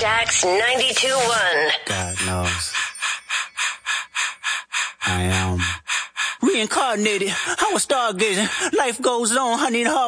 Stax 92.1. God knows. I am reincarnated. I was stargazing. Life goes on. I need a